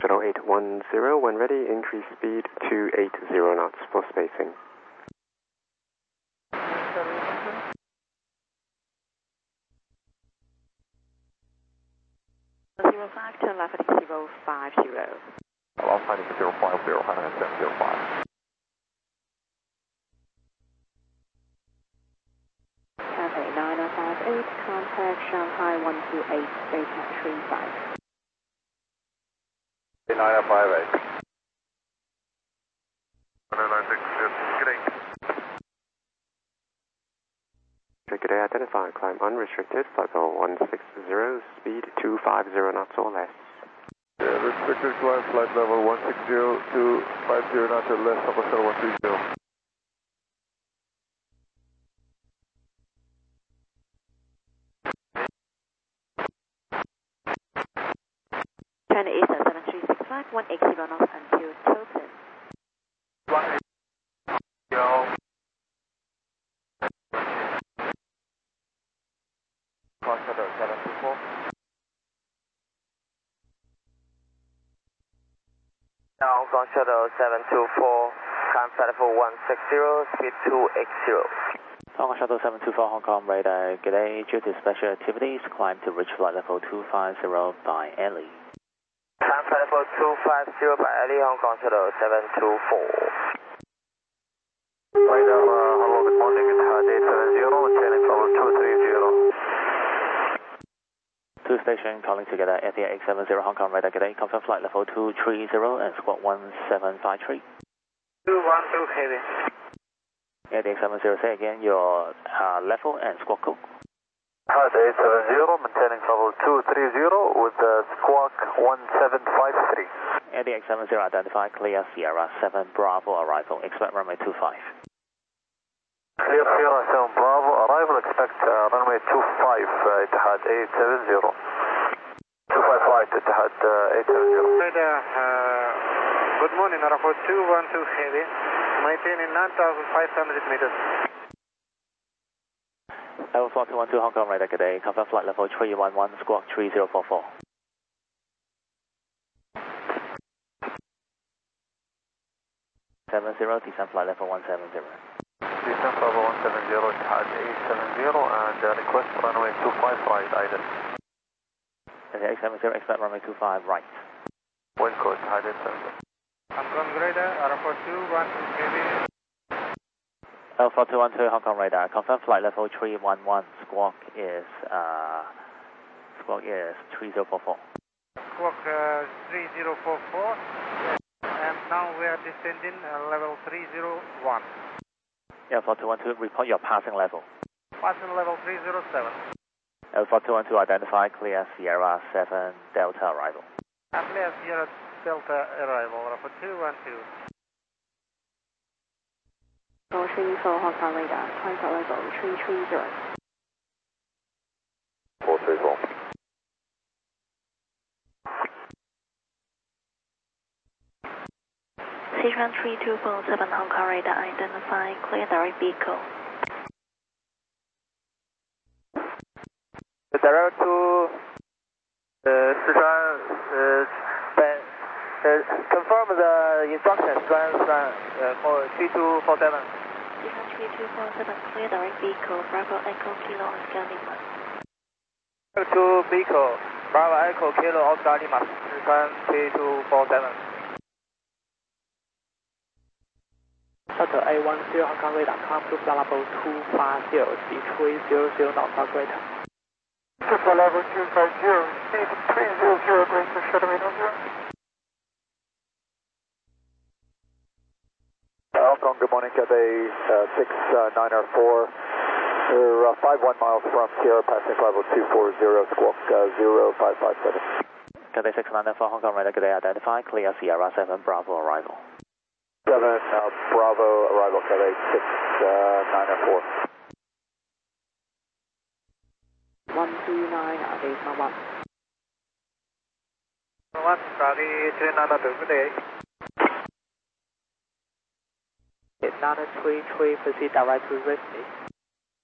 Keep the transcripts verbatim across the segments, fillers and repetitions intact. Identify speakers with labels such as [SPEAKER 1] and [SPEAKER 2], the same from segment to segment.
[SPEAKER 1] zero eight one zero. When ready, increase speed to eighty knots for spacing.
[SPEAKER 2] zero five, turn left at zero five zero.
[SPEAKER 3] Allow finding zero five zero, one nine seven zero five.
[SPEAKER 2] Cathay nine nine five eight, contact Shanghai one two eight, station three five.
[SPEAKER 3] nine nine five eight.
[SPEAKER 4] nine nine six, good day.
[SPEAKER 1] Good day, identify, climb unrestricted, flight level one six zero, speed two five zero knots or less.
[SPEAKER 3] Yeah, restricted climb, flight level one six zero, two five zero knots or less, Papa Shuttle one three zero.
[SPEAKER 2] China Eastern seven three six five, one eight zero knots until Tilton.
[SPEAKER 4] one eight zero.
[SPEAKER 3] Fox Shuttle seven two four.
[SPEAKER 5] Hong Kong Shuttle seven two four, climb flight level one six zero, speed two eight zero.
[SPEAKER 6] Hong Kong Shuttle seven two four, Hong Kong radar, good day. Due to special activities, climb to reach flight level two five zero by Ellie.
[SPEAKER 5] Climb flight level two five zero by Ellie, Hong Kong Shuttle seven two four.
[SPEAKER 3] Radar, uh, hello, good morning, it's H A D eight seven zero, maintaining level two three zero.
[SPEAKER 6] Two station calling together at the eight seven zero Hong Kong radar, good day. Confirm flight level two three zero and squawk one seven five three.
[SPEAKER 5] two one two heavy.
[SPEAKER 6] At the eight seven zero, say again your uh, level and squawk code.
[SPEAKER 3] H A D eight seven zero, maintaining level two three zero with uh, squawk one seven five three.
[SPEAKER 6] At the eight seven zero, identify clear Sierra seven Bravo arrival, expect runway two five.
[SPEAKER 3] Clear Sierra seven Bravo arrival, expect uh, runway two five, uh, Etihad eight seven zero. two five flight, Etihad uh, eight seven zero.
[SPEAKER 5] Radar, uh, good morning, Airport two one two heavy, maintaining nine thousand five hundred meters.
[SPEAKER 6] Level four two one two Hong Kong radar, good day. Confirm flight level three one one, squawk three zero four four. seven zero, descend flight level one seven zero.
[SPEAKER 3] Descent level one seven zero, Etihad eight seven zero, and uh, request runway two five right, idle.
[SPEAKER 6] At the eight seven zero, expect runway two five right.
[SPEAKER 3] Wind code, Etihad eight seven zero.
[SPEAKER 5] Hong Kong radar, Airport two one two heavy.
[SPEAKER 6] Level four two one two Hong Kong radar, confirm flight level three one one, squawk is, uh, squawk is three zero four four.
[SPEAKER 5] Squawk uh, three zero four four, and now we are descending uh, level three zero one.
[SPEAKER 6] Level four two one two, report your passing level.
[SPEAKER 5] Passing level three zero seven.
[SPEAKER 6] Level four two one two, identify clear Sierra seven Delta arrival.
[SPEAKER 5] Clear Sierra Delta arrival, Airport two one two.
[SPEAKER 2] four three four Hong Kong radar, climb flight level three three zero.
[SPEAKER 3] four three four.
[SPEAKER 2] Sichuan three two four seven Hong Kong radar, identify clear direct vehicle.
[SPEAKER 5] Direct to uh, Sichuan, uh, uh, confirm the instructions, run, run uh, for three two four seven.
[SPEAKER 2] Sichuan three two four seven, clear direct vehicle, Bravo Echo Kilo Oscar Lima.
[SPEAKER 5] To vehicle, Bravo Echo Kilo Oscar Lima, Sichuan three two four seven.
[SPEAKER 7] Shuttle eight one zero Hong Kong radar, climb to flight level two five zero, speed three zero zero knots or greater.
[SPEAKER 8] To flight level two five zero, speed three zero zero, greater, shuttle eight one zero.
[SPEAKER 3] Hong Kong, good morning, Cathay uh, six nine R four. We're uh, five one miles from Sierra, passing level two four zero, squawk uh, zero five five seven.
[SPEAKER 6] Cathay six nine four Hong Kong radar, good day. Identify clear Sierra seven Bravo arrival.
[SPEAKER 3] seven uh, Bravo arrival, Cathay six nine R four.
[SPEAKER 7] one two nine, Adesma one.
[SPEAKER 5] one, Charlie three nine two, good day.
[SPEAKER 7] nine three three, proceed direct to Ripley.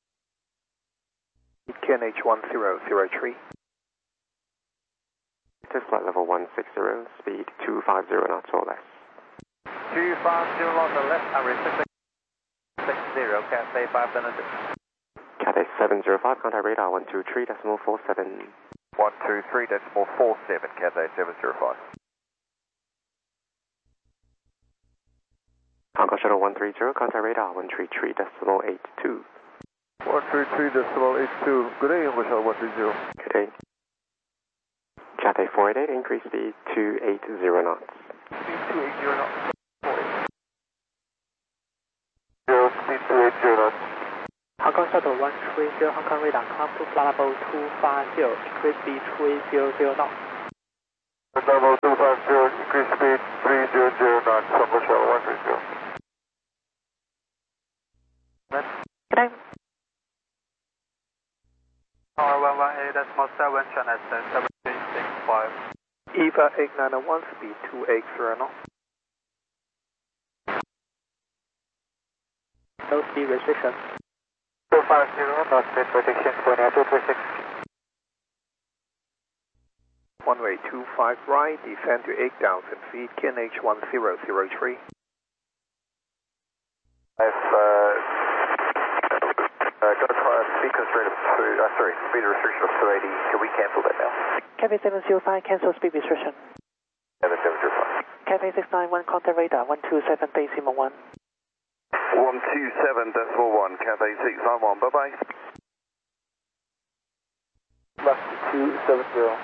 [SPEAKER 3] K N H one zero zero three.
[SPEAKER 1] unrestricted, flight level one six zero, speed two five zero knots or less.
[SPEAKER 5] two five zero knots or less, unrestricted. six zero, Cathay five seven six.
[SPEAKER 1] Cathay seven zero five, contact radar one two three decimal four seven.
[SPEAKER 3] one two three decimal four seven, Cathay seven zero five.
[SPEAKER 1] Hong Kong Shuttle one three zero, contact radar one three three decimal eight two.
[SPEAKER 3] one three three decimal eight two, good day, Hong Kong Shuttle one three zero.
[SPEAKER 1] Good day. Cathay four eight eight, increase speed two eight zero knots.
[SPEAKER 5] Speed two eight zero knots.
[SPEAKER 3] Zero, speed two eight zero knots.
[SPEAKER 7] Hong Kong Shuttle one three zero, Hong Kong radar, climb to flight level two five zero, increase speed three zero zero knots.
[SPEAKER 3] Level two five zero, increase speed three zero zero knots, Hong Kong Shuttle one three zero.
[SPEAKER 7] Good day.
[SPEAKER 4] R one one eight decimal seven, China seven eight six five.
[SPEAKER 5] E V A eight nine one, speed two eight zero knots.
[SPEAKER 7] No speed restriction.
[SPEAKER 3] two five zero, knots mid prediction for two three six.
[SPEAKER 5] Runway two five right, descend to eight thousand feet, K N H one zero zero three.
[SPEAKER 3] I've uh, uh, got a speed constraint of two, uh, sorry, speed restriction of two eighty. Can we cancel that now?
[SPEAKER 7] Cathay seven zero five, cancel speed restriction.
[SPEAKER 3] seven seven zero five.
[SPEAKER 7] Cathay six nine one, contact radar one two seven decimal one.
[SPEAKER 3] one two seven decimal one, Cathay six nine one, bye bye.
[SPEAKER 5] Left two seven zero.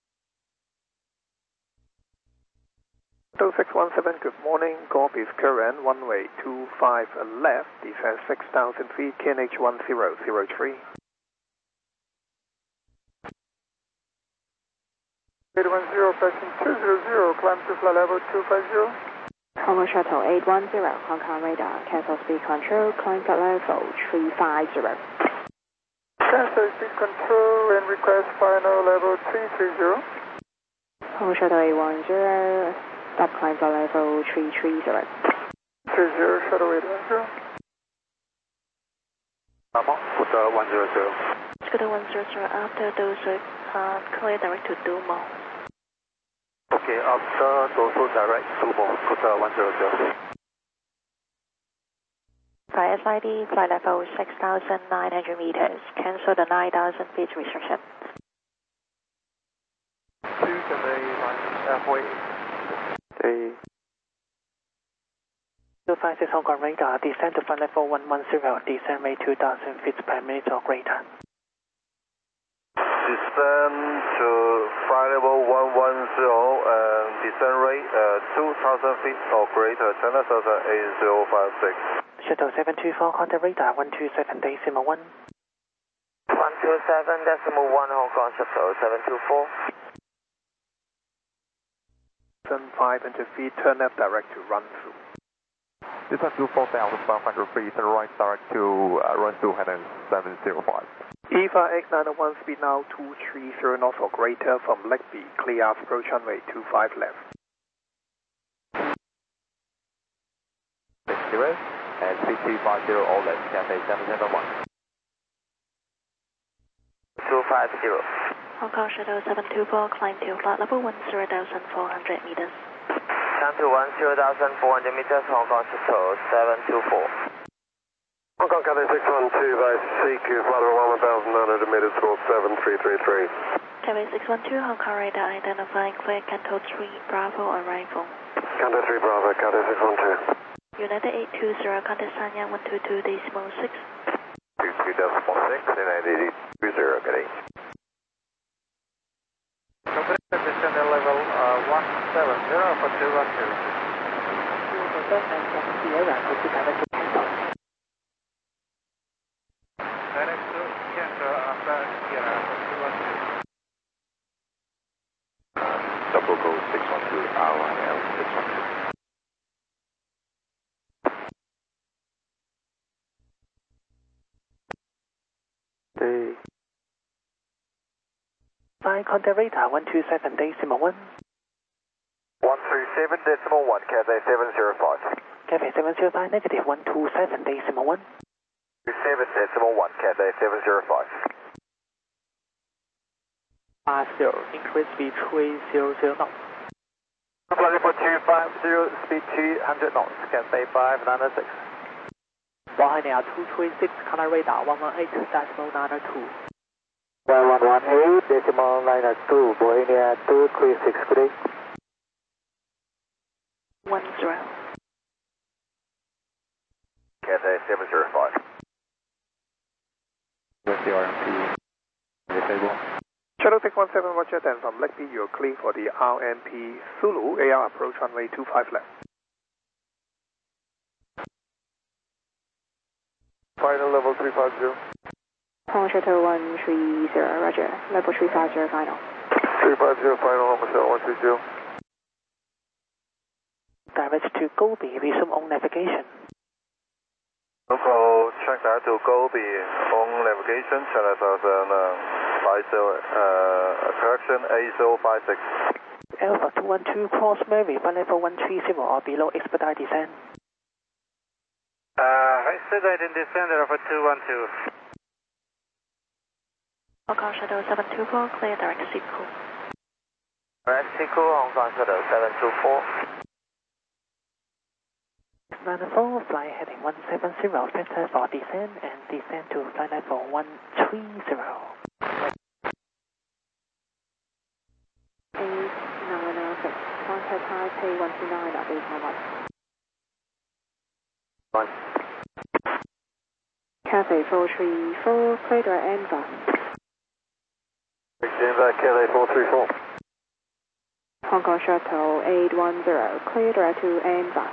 [SPEAKER 5] Shuttle six one seven, good morning. Golf is current, runway two five left, descend six thousand feet, K N H one zero zero three.
[SPEAKER 8] eight one zero, passing two zero zero, climb to flight level two five zero.
[SPEAKER 2] Hong Kong Shuttle eight one zero, Hong Kong radar, cancel speed control, climb flight level three five zero.
[SPEAKER 8] Cancel speed control and request final level three three zero.
[SPEAKER 2] Hong Kong Shuttle eight one zero, stop climb flight level three three zero.
[SPEAKER 8] three zero, Shuttle eight one zero.
[SPEAKER 3] Scooter one zero zero.
[SPEAKER 9] Scooter one zero zero, after those uh, clear direct to Dumo.
[SPEAKER 3] Okay, after Doso direct Sumo, Scooter one zero zero.
[SPEAKER 9] By S I D, flight level six thousand nine hundred meters, cancel the nine thousand feet restriction.
[SPEAKER 5] Two Cathay halfway.
[SPEAKER 1] Three.
[SPEAKER 7] two five six Hong Kong radar, descend to flight level one one zero, descend rate two thousand feet per minute or greater.
[SPEAKER 3] Descend to flight level one one zero and descend rate uh, two thousand feet or greater, China Southern eight zero five six.
[SPEAKER 7] Shuttle seven two four, contact radar one two seven decimal one.
[SPEAKER 5] one two seven decimal one, Hong Kong Shuttle seven two four. five hundred feet, turn left direct to run through.
[SPEAKER 3] Descend to four thousand five hundred feet, turn right direct to uh, run through heading seven zero five.
[SPEAKER 5] E V A eight nine one, speed now two three zero knots or greater from Legby, clear approach runway two five left.
[SPEAKER 3] six zero and speed two five zero all left, Cathay seven seven one.
[SPEAKER 5] two five zero.
[SPEAKER 9] Hong Kong Shuttle seven two four, climb to flight level one zero thousand four hundred meters.
[SPEAKER 5] Down to one zero thousand four hundred meters, Hong Kong Shuttle seven two four.
[SPEAKER 3] Hong Kong Cathay six one two by C Q, flight level one thousand nine hundred meters, score seven three three three.
[SPEAKER 9] Cathay six one two, Hong Kong radar, identifying clear Canto three, Bravo arrival.
[SPEAKER 3] Canto three Bravo, Cathay six one two.
[SPEAKER 9] United eight two zero, contact Sanya one two two decimal six.
[SPEAKER 3] two two decimal six, United eight two zero, good day.
[SPEAKER 5] Position level uh, one seven zero for two one two.
[SPEAKER 4] Direct to Canto after Sierra for two one two.
[SPEAKER 3] Double code six one two, R one L six one two.
[SPEAKER 1] Three.
[SPEAKER 7] By contact radar one two seven decimal one.
[SPEAKER 3] one three seven decimal one, Cathay seven zero five.
[SPEAKER 7] Cathay seven zero five, negative one two seven decimal one.
[SPEAKER 3] seven decimal one, Cathay seven zero five.
[SPEAKER 7] fifty, increase speed three hundred knots.
[SPEAKER 3] Flight level two five zero, speed two hundred knots, Cathay five nine six.
[SPEAKER 7] Behind Air two three six, color radar one one eight decimal nine two.
[SPEAKER 3] one one one eight decimal nine two, Bohemia two three six, good day.
[SPEAKER 9] one zero.
[SPEAKER 3] Cathay seven zero five.
[SPEAKER 1] With the R M P disabled.
[SPEAKER 10] Shuttle Tech one seven, Roger, then from Legby, you're clear for the R M P Zulu, A R approach runway two five left.
[SPEAKER 3] Final level three five zero.
[SPEAKER 2] Hong Shuttle one three zero, Roger. Level three five zero final.
[SPEAKER 3] three five zero final, Hong Shuttle one three zero.
[SPEAKER 7] Direct to Gobi, resume on navigation.
[SPEAKER 3] Local track that to Gobi, on navigation, channel thousand, uh, five zero, uh, correction A zero five six.
[SPEAKER 7] Alpha two one two, cross Mary, flight level one three zero or below, expedite descent.
[SPEAKER 4] Uh, expedite in descent, Alpha two one two.
[SPEAKER 9] Hong Kong Shuttle seven two four, clear direct Seco.
[SPEAKER 5] Direct Seco, Hong Kong Shuttle seven two four.
[SPEAKER 7] nine four, fly heading one seven zero, center for descent and descend to flight level one three zero.
[SPEAKER 2] eight nine nine six, contact Taipei one two nine at eight nine one.
[SPEAKER 3] One.
[SPEAKER 2] Cathay four three four, clear direct Enva.
[SPEAKER 3] Stand back, Cathay four three four.
[SPEAKER 2] Hong Kong Shuttle eight one zero, clear direct to Enva.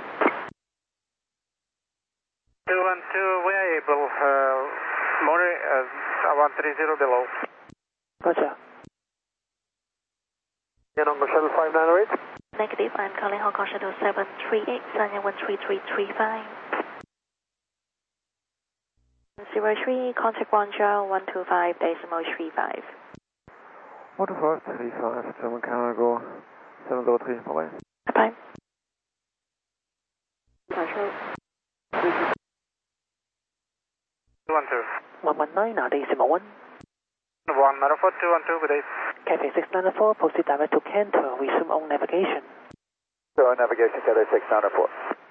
[SPEAKER 4] two one two, we are able, uh, Mori, uh, one three zero below.
[SPEAKER 7] Roger.
[SPEAKER 3] And Hong Kong Shuttle five nine eight.
[SPEAKER 9] Negative, I'm calling Hong Kong Shuttle seven three eight, Sanya one three three three five. zero three, contact Guangzhou one two five decimal three five.
[SPEAKER 1] one two five three five, German Cargo, seven zero three, bye-bye.
[SPEAKER 9] Bye.
[SPEAKER 2] Control.
[SPEAKER 4] two one two.
[SPEAKER 7] one one nine, now decimal one.
[SPEAKER 4] one nine four, two one two, good day.
[SPEAKER 7] Cathay six nine four, proceed direct to Cantor, resume on navigation.
[SPEAKER 3] So on navigation, Cathay six nine four.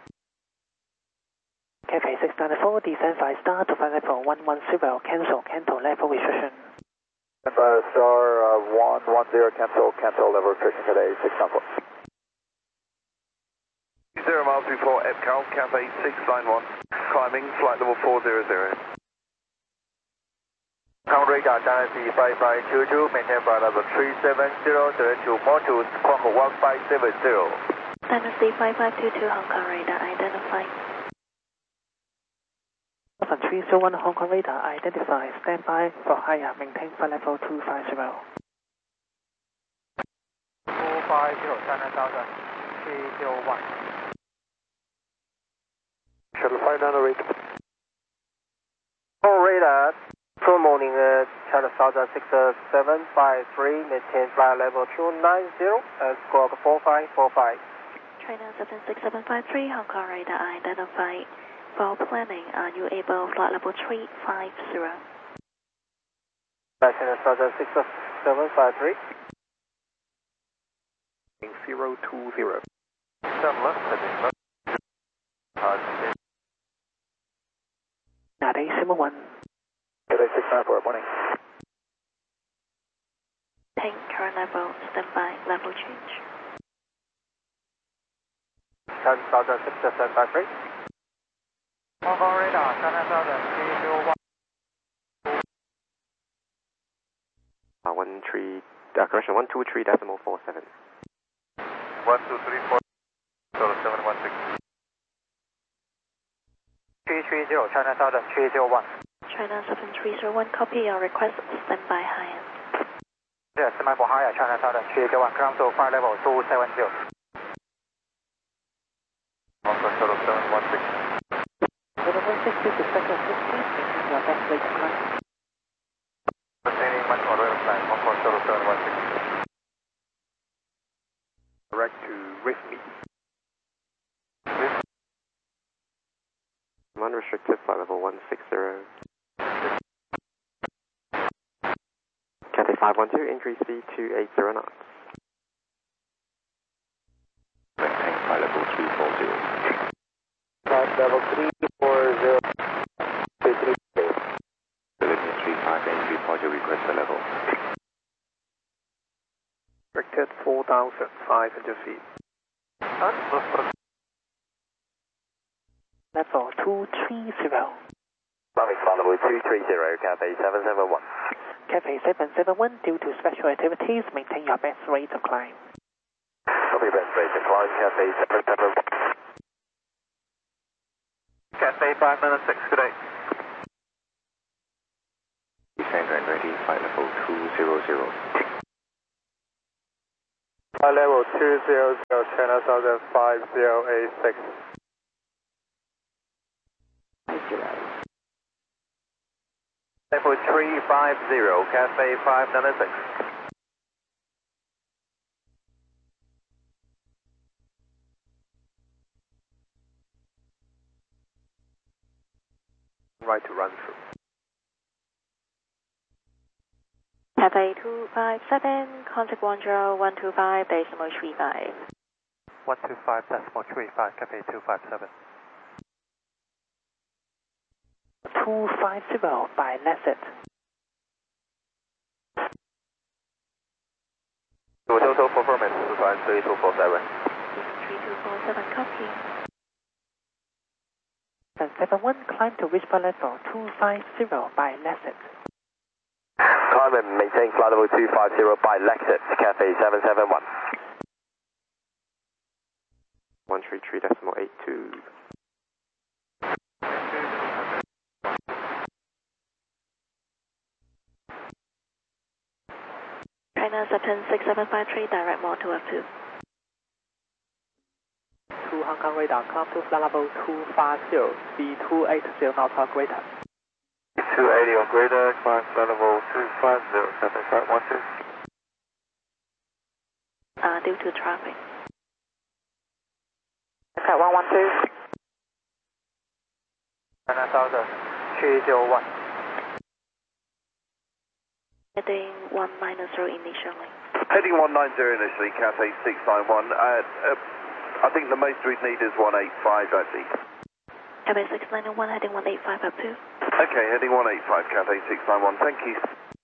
[SPEAKER 7] Cathay six nine four, descend five star to flight level one one zero, cancel, Cantor level restriction.
[SPEAKER 3] Uh, star uh, one one zero, cancel, cancel level restriction, Cathay six nine four.
[SPEAKER 11] Zero miles before Epcal, Cathay six nine one, climbing, flight level four zero zero.
[SPEAKER 5] Count radar, Galaxy five five two two, maintain flight level three seven zero, direct to Motus, Squawk one five seven zero.
[SPEAKER 9] Dynasty five five two two, Hong Kong radar identified.
[SPEAKER 7] Alpha three zero one, Hong Kong radar identified. Stand by for higher, maintain flight level two five zero.
[SPEAKER 4] two five zero, China thousand, three zero one.
[SPEAKER 3] Shuttle five nine eight.
[SPEAKER 5] Hong radar, full morning, uh, China thousand six seven five three, maintain flight level two nine zero, uh, Squawk four five four five.
[SPEAKER 9] China seven six seven five three, Hong Kong radar identified. For planning, are you able flight level three five zero?
[SPEAKER 5] China thousand six seven five three.
[SPEAKER 10] zero two zero.
[SPEAKER 3] Turn left, heading left. Hard speed.
[SPEAKER 7] Now decimal one.
[SPEAKER 3] Cathay six nine four, morning.
[SPEAKER 9] Tank current level, standby, level change.
[SPEAKER 5] China thousand six seven five three.
[SPEAKER 4] Hong Kong radar, China thousand, three zero one.
[SPEAKER 1] Uh, one three, uh, correction, one two three decimal four seven.
[SPEAKER 3] one two three four, total seven one six.
[SPEAKER 4] three three zero, China thousand, three zero one.
[SPEAKER 9] China seven three zero one, copy your request, standby high end.
[SPEAKER 4] Yes, standby for higher, China thousand, three zero one, ground to flight level two seven zero.
[SPEAKER 3] Hong Kong Shuttle seven one six.
[SPEAKER 7] seven one six, this is Sector sixteen, maintain your best rate of climb.
[SPEAKER 3] Maintaining much more rate of climb, Hong Kong Shuttle seven one six.
[SPEAKER 10] Direct to Rifmi.
[SPEAKER 1] Unrestricted, flight level one six zero. Cathay five one two, increase speed to eight zero knots.
[SPEAKER 12] Maintain flight level three four zero.
[SPEAKER 5] Flight level three four zero. two three zero.
[SPEAKER 12] Philippine three five eight, report your request for level.
[SPEAKER 10] Restricted four thousand five hundred feet.
[SPEAKER 7] Level two three zero.
[SPEAKER 3] Flight level two three zero, Cathay seven seven one.
[SPEAKER 7] Cathay seven seven one, due to special activities, maintain your best rate of climb.
[SPEAKER 3] Copy, best rate of climb, Cathay seven seven one. Cathay five nine six, good day.
[SPEAKER 12] Descend and ready, flight level two zero zero.
[SPEAKER 8] Flight level two zero zero, China Southern five zero eight six.
[SPEAKER 3] Level three five zero, Cathay five nine six.
[SPEAKER 10] Right to run through.
[SPEAKER 2] Cathay two five seven, contact one zero one two five, decimal three five.
[SPEAKER 4] one two five decimal three five, Cathay two five seven.
[SPEAKER 7] two five zero by Lasset.
[SPEAKER 3] Total performance two five three two four seven.
[SPEAKER 9] three two four seven, copy.
[SPEAKER 7] seven seven one, climb to whisper level two five zero by Lasset.
[SPEAKER 3] Climb and maintain flight level two five zero by Lexus, Cathay seven seven one.
[SPEAKER 1] one three three decimal eight two.
[SPEAKER 9] China Saturn six seven five three, direct mode to F two.
[SPEAKER 7] two Hong Kong radar, climb to flight level two five zero, speed two eight zero knots or greater.
[SPEAKER 3] two eighty or greater, climb flight level two five zero, Cathay five one two.
[SPEAKER 9] Uh, due to traffic.
[SPEAKER 5] Cat one one two.
[SPEAKER 4] China Southern three zero one.
[SPEAKER 9] Heading one nine zero initially.
[SPEAKER 11] Heading one nine zero initially, Cathay six nine one. Uh, uh, I think the most we'd need is one eight five actually.
[SPEAKER 9] Cathay six nine one, heading one eight five up two.
[SPEAKER 11] Okay, heading one eight five, Cathay six nine one, thank you.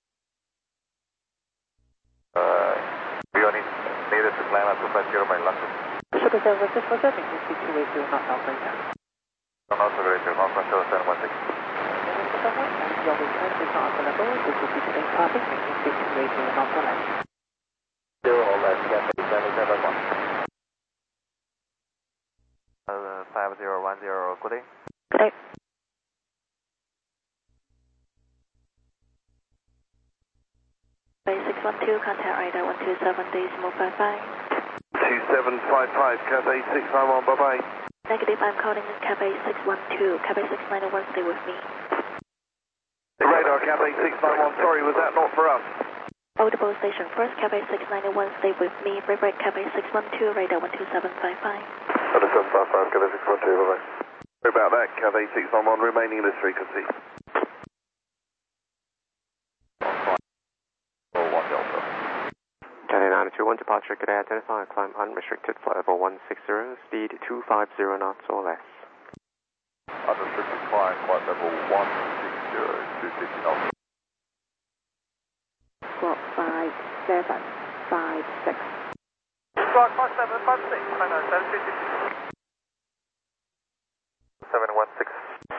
[SPEAKER 3] Uh, we only needed to climb up to five zero by London.
[SPEAKER 7] Sugar service is presenting to speed two eight zero knots or greater.
[SPEAKER 3] Don't also greater, Hong Kong Show seven one six.
[SPEAKER 7] Your return is not available due to visiting traffic, making speed two eight zero knots or less.
[SPEAKER 3] Zero or less, Cathay seven seven one. Uh, five zero one zero, good day.
[SPEAKER 9] Good day. six one two, contact radar one two seven, decimal five five.
[SPEAKER 11] two seven five five, Cathay six nine one, bye bye.
[SPEAKER 9] Negative, I'm calling Cathay six one two, Cathay six nine one, stay with me.
[SPEAKER 11] Radar, Cathay six nine one, sorry, was that not for us?
[SPEAKER 9] Audible station first, Cathay six nine one, stay with me. Break Cathay six one two, radar one two seven five five.
[SPEAKER 3] one two seven five five, Cathay six one two, bye bye.
[SPEAKER 11] Sorry about that, Cathay six nine one, remaining in this frequency.
[SPEAKER 1] Cathay nine two one, departure, good day, identify, climb unrestricted, flight level one six zero, speed two five zero knots or less.
[SPEAKER 3] Unrestricted climb, flight level one six zero, two fifty knots.
[SPEAKER 2] Squawk five seven five six.
[SPEAKER 4] Squawk five seven five six, China seven two six.
[SPEAKER 3] seven one six.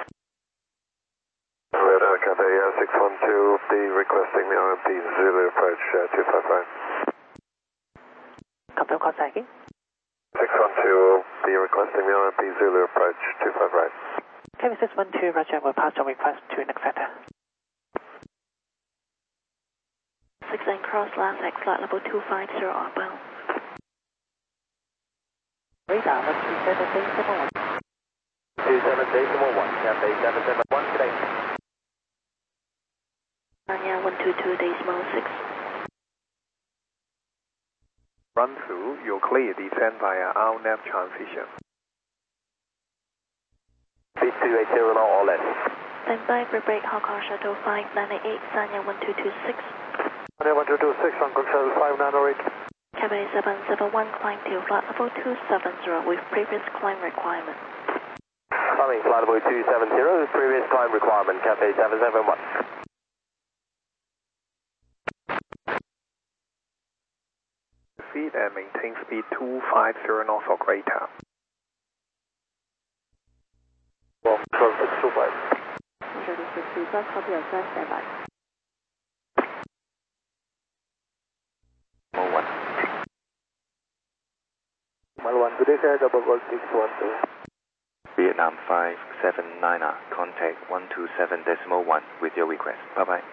[SPEAKER 3] Radar, Cathay uh, six one two, be requesting the R M P Zulu approach uh, two five five.
[SPEAKER 7] Confirm contacting.
[SPEAKER 3] six one two will be requesting the R M P Zulu approach two five five.
[SPEAKER 7] Cathay six one two, Roger, will pass the request to next center.
[SPEAKER 9] six nine cross last X, flight level two five zero outbound.
[SPEAKER 7] Radar one two seven, decimal one.
[SPEAKER 3] two seven decimal one, Cathay seven seven one, good day.
[SPEAKER 9] Anya one two two, decimal six.
[SPEAKER 10] Run through, you'll clear descent via R N A V transition.
[SPEAKER 3] Speed two eight zero knots or less.
[SPEAKER 9] Stand by, break Hong Kong Shuttle five nine eight, Sanya one two two six.
[SPEAKER 3] one two two six, Hong Kong Shuttle five nine zero eight.
[SPEAKER 9] Cathay seven seven one, climb to flight level two seven zero with previous climb requirement.
[SPEAKER 3] Climbing flight level two seven zero, previous climb requirement, Cathay seven seven one.
[SPEAKER 10] Feet and maintain speed two five zero knots or greater.
[SPEAKER 3] Well, control six two five.
[SPEAKER 2] thirty-six feet left, copy your first standby.
[SPEAKER 12] Mode one.
[SPEAKER 3] Mile one, good day, sir, double gold six one two.
[SPEAKER 12] Vietnam five seven nine R, contact one two seven decimal one with your request. Bye bye.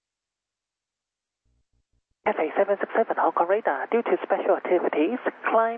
[SPEAKER 7] Cathay seven six seven, Hong Kong radar. Due to special activities, climb